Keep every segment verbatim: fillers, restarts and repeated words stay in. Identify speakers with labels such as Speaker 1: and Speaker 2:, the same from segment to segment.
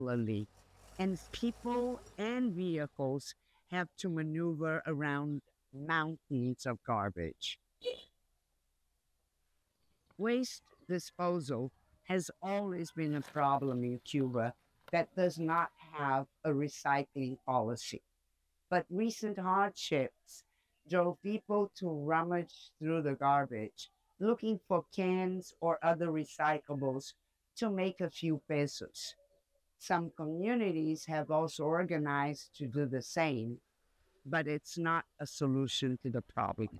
Speaker 1: regularly, and people and vehicles have to maneuver around mountains of garbage. Waste disposal has always been a problem in Cuba that does not have a recycling policy. But recent hardships drove people to rummage through the garbage, looking for cans or other recyclables to make a few pesos. Some communities have also organized to do the same, but it's not a solution to the problem.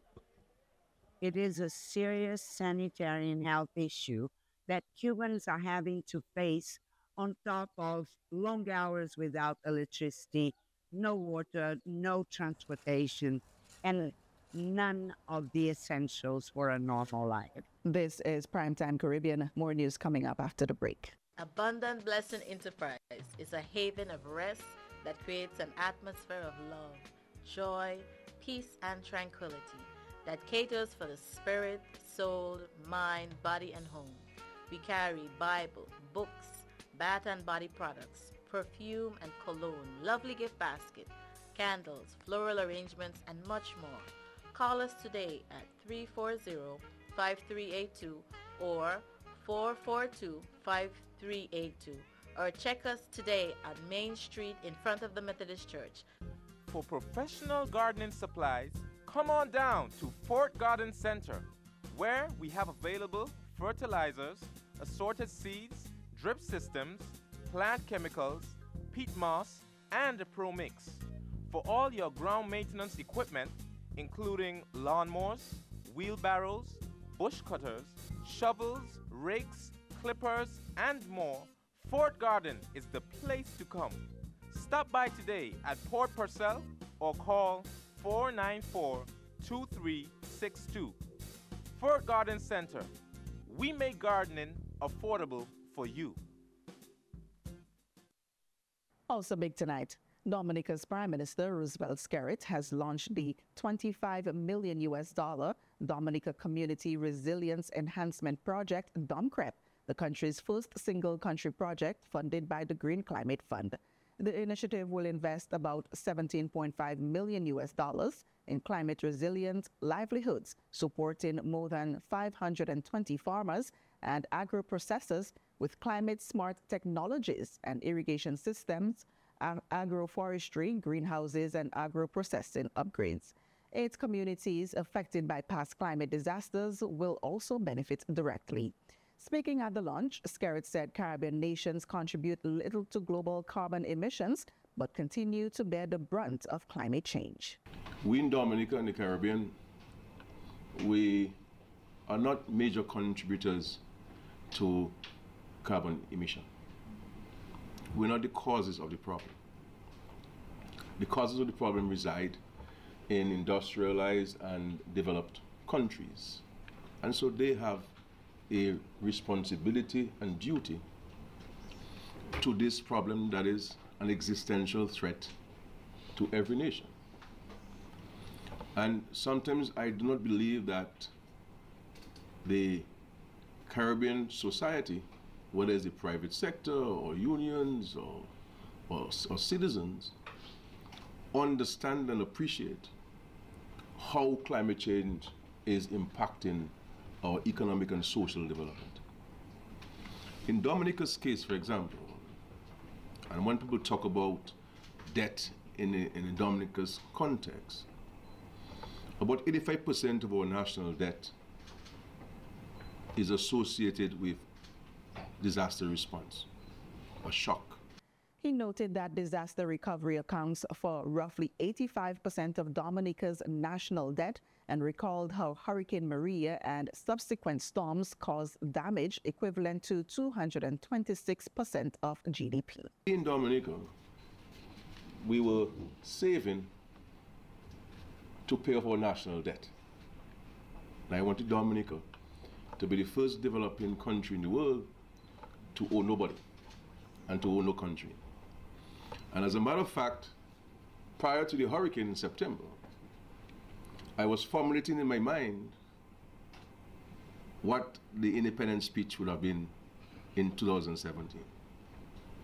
Speaker 1: It is a serious sanitary and health issue that Cubans are having to face on top of long hours without electricity, no water, no transportation, and none of the essentials for a normal life.
Speaker 2: This is Primetime Caribbean. More news coming up after the break.
Speaker 3: Abundant Blessing Enterprise is a haven of rest that creates an atmosphere of love, joy, peace, and tranquility that caters for the spirit, soul, mind, body, and home. We carry Bible, books, bath and body products, perfume and cologne, lovely gift basket, candles, floral arrangements, and much more. Call us today at three four zero, five three eight two or four four two, five three eight two, or check us today at Main Street in front of the Methodist Church.
Speaker 4: For professional gardening supplies, come on down to Fort Garden Center, where we have available fertilizers, assorted seeds, drip systems, plant chemicals, peat moss, and a Pro Mix. For all your ground maintenance equipment, including lawnmowers, wheelbarrows, bush cutters, shovels, rakes, clippers, and more, Fort Garden is the place to come. Stop by today at Port Purcell or call four nine four, two three six two. Fort Garden Center. We make gardening affordable for you.
Speaker 2: Also big tonight, Dominica's Prime Minister Roosevelt Skerrit has launched the twenty-five million U S dollar Dominica Community Resilience Enhancement Project, DOMCREP, the country's first single country project funded by the Green Climate Fund. The initiative will invest about seventeen point five million U S dollars in climate resilient livelihoods, supporting more than five hundred twenty farmers and agro-processors with climate-smart technologies and irrigation systems, agroforestry, greenhouses, and agro-processing upgrades. Eight communities affected by past climate disasters will also benefit directly. Speaking at the launch, Skerrit said Caribbean nations contribute little to global carbon emissions, but continue to bear the brunt of climate change.
Speaker 5: We in Dominica and the Caribbean, we are not major contributors to carbon emission. We're not the causes of the problem. The causes of the problem reside in industrialized and developed countries. And so they have a responsibility and duty to this problem that is an existential threat to every nation. And sometimes I do not believe that the Caribbean society, whether it's the private sector or unions or, or, or citizens, understand and appreciate how climate change is impacting our economic and social development. In Dominica's case, for example, and when people talk about debt in, a, in a Dominica's context, about eighty-five percent of our national debt is associated with disaster response, a shock.
Speaker 2: He noted that disaster recovery accounts for roughly eighty-five percent of Dominica's national debt and recalled how Hurricane Maria and subsequent storms caused damage equivalent to two hundred twenty-six percent of G D P.
Speaker 5: In Dominica, we were saving to pay off our national debt. And I wanted Dominica to be the first developing country in the world to owe nobody and to owe no country. And as a matter of fact, prior to the hurricane in September, I was formulating in my mind what the independence speech would have been in two thousand seventeen.